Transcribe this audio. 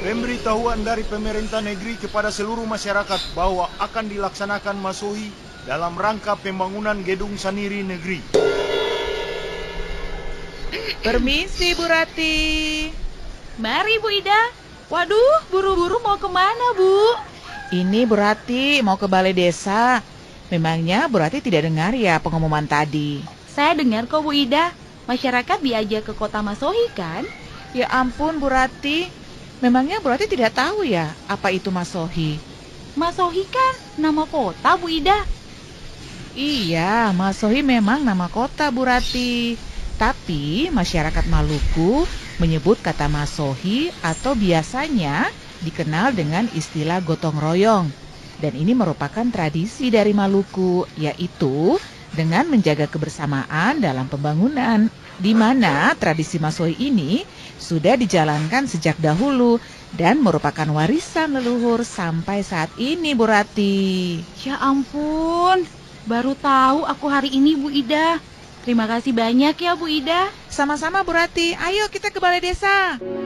Pemberitahuan dari pemerintah negeri kepada seluruh masyarakat bahwa akan dilaksanakan Masohi dalam rangka pembangunan gedung saniri negeri. Permisi Bu Rati. Mari Bu Ida. Waduh, buru-buru mau kemana Bu? Ini Bu Rati mau ke balai desa. Memangnya Bu Rati tidak dengar ya pengumuman tadi? Saya dengar kok Bu Ida. Masyarakat diajak ke kota Masohi kan? Ya ampun Bu Rati. Memangnya Bu Rati tidak tahu ya apa itu Masohi? Masohi kan nama kota Bu Ida. Iya, Masohi memang nama kota Bu Rati. Tapi masyarakat Maluku menyebut kata Masohi atau biasanya dikenal dengan istilah gotong royong. Dan ini merupakan tradisi dari Maluku, yaitu dengan menjaga kebersamaan dalam pembangunan, di mana tradisi Masohi ini sudah dijalankan sejak dahulu dan merupakan warisan leluhur sampai saat ini Bu Rati. Ya ampun, baru tahu aku hari ini Bu Ida. Terima kasih banyak ya Bu Ida. Sama-sama Bu Rati, ayo kita ke balai desa.